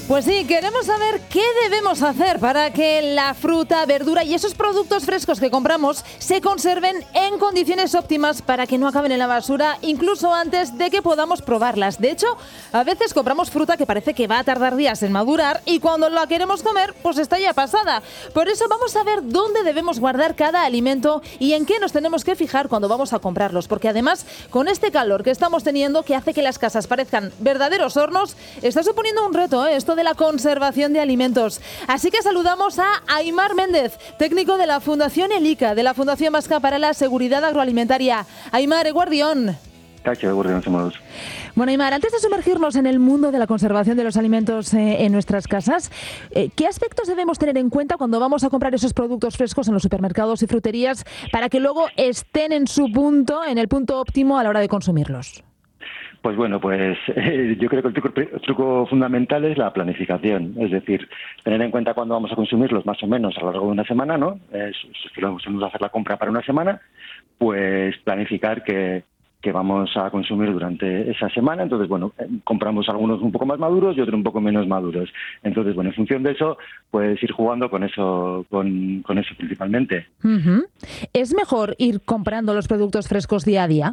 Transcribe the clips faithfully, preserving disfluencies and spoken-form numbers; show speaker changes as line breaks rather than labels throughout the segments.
Pues sí, queremos saber qué debemos hacer para que la fruta, verdura y esos productos frescos que compramos se conserven en condiciones óptimas para que no acaben en la basura, incluso antes de que podamos probarlas. De hecho, a veces compramos fruta que parece que va a tardar días en madurar y cuando la queremos comer, pues está ya pasada. Por eso vamos a ver dónde debemos guardar cada alimento y en qué nos tenemos que fijar cuando vamos a comprarlos, porque además, con este calor que estamos teniendo, que hace que las casas parezcan verdaderos hornos, está suponiendo un reto, ¿eh? Esto de la conservación de alimentos. Así que saludamos a Aimar Méndez, técnico de la Fundación Elica, de la Fundación Vasca para la Seguridad Agroalimentaria. Aimar, eguardión.
Cacho, eguardión, somos.
Bueno, Aimar, antes de sumergirnos en el mundo de la conservación de los alimentos eh, en nuestras casas, eh, ¿qué aspectos debemos tener en cuenta cuando vamos a comprar esos productos frescos en los supermercados y fruterías para que luego estén en su punto, en el punto óptimo a la hora de consumirlos?
Pues bueno, pues eh, yo creo que el truco, el truco fundamental es la planificación, es decir, tener en cuenta cuándo vamos a consumirlos más o menos a lo largo de una semana, ¿no? Eh, si vamos a hacer la compra para una semana, pues planificar que, que vamos a consumir durante esa semana. Entonces, bueno, eh, compramos algunos un poco más maduros y otros un poco menos maduros. Entonces, bueno, en función de eso, pues ir jugando con eso, con, con eso principalmente.
Uh-huh. ¿Es mejor ir comprando los productos frescos día a día?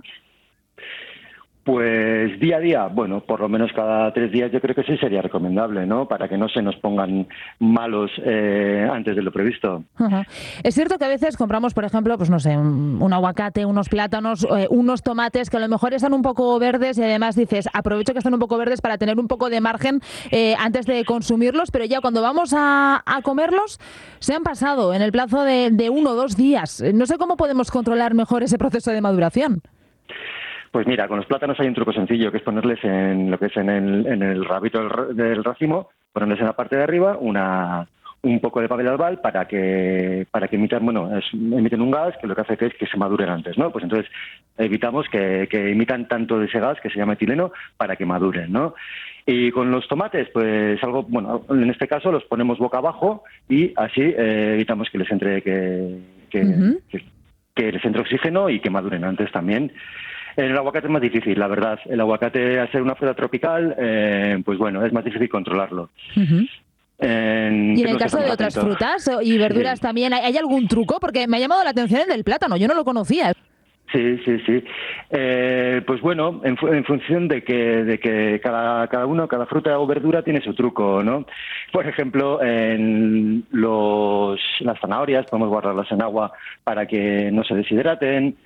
Pues día a día, bueno, por lo menos cada tres días yo creo que sí sería recomendable, ¿no? Para que no se nos pongan malos eh, antes de lo previsto.
Uh-huh. Es cierto que a veces compramos, por ejemplo, pues no sé, un, un aguacate, unos plátanos, eh, unos tomates que a lo mejor están un poco verdes y además dices, aprovecho que están un poco verdes para tener un poco de margen eh, antes de consumirlos, pero ya cuando vamos a, a comerlos se han pasado en el plazo de, de uno o dos días. No sé cómo podemos controlar mejor ese proceso de maduración.
Pues mira, con los plátanos hay un truco sencillo, que es ponerles en lo que es en el, en el rabito del, del racimo, ponerles en la parte de arriba una un poco de papel albal para que para que imitan, bueno, es, emiten un gas que lo que hace que es que se maduren antes, ¿no? Pues entonces evitamos que, que imitan tanto de ese gas que se llama etileno para que maduren, ¿no? Y con los tomates, pues algo, bueno, en este caso los ponemos boca abajo y así eh, evitamos que les entre que, que, uh-huh. que, que les entre oxígeno y que maduren antes también. En el aguacate es más difícil, la verdad. El aguacate, al ser una fruta tropical, eh, pues bueno, es más difícil controlarlo.
Uh-huh. En, ¿Y en el caso de otras atentos. frutas y verduras sí. también, ¿hay algún truco? Porque me ha llamado la atención el del plátano, yo no lo conocía.
Sí, sí, sí. Eh, pues bueno, en, fu- en función de que, de que cada, cada uno, cada fruta o verdura tiene su truco, ¿no? Por ejemplo, en los, las zanahorias podemos guardarlas en agua para que no se deshidraten.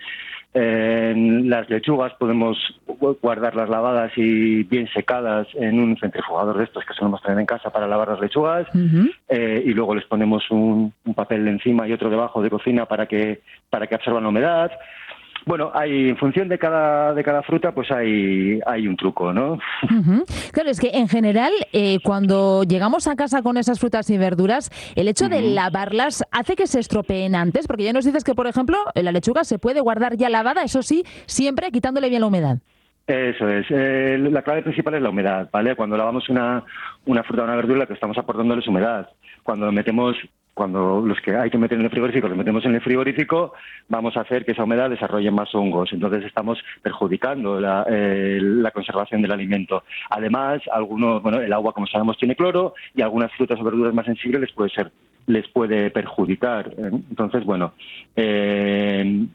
En las lechugas podemos guardarlas lavadas y bien secadas en un centrifugador de estos que solemos tener en casa para lavar las lechugas. Uh-huh. eh, y luego les ponemos un, un papel encima y otro debajo de cocina para que para que absorban la humedad. Bueno, hay en función de cada de cada fruta, pues hay hay un truco, ¿no?
Uh-huh. Claro, es que en general, eh, cuando llegamos a casa con esas frutas y verduras, el hecho uh-huh. de lavarlas hace que se estropeen antes, porque ya nos dices que, por ejemplo, la lechuga se puede guardar ya lavada, eso sí, siempre quitándole bien la humedad.
Eso es. Eh, la clave principal es la humedad, ¿vale? Cuando lavamos una una fruta o una verdura, lo que estamos aportándoles humedad. Cuando metemos Cuando los que hay que meter en el frigorífico los metemos en el frigorífico, vamos a hacer que esa humedad desarrolle más hongos. Entonces estamos perjudicando la, eh, la conservación del alimento. Además, algunos, bueno, el agua, como sabemos, tiene cloro y algunas frutas o verduras más sensibles les puede ser les puede perjudicar. Entonces, bueno, eh,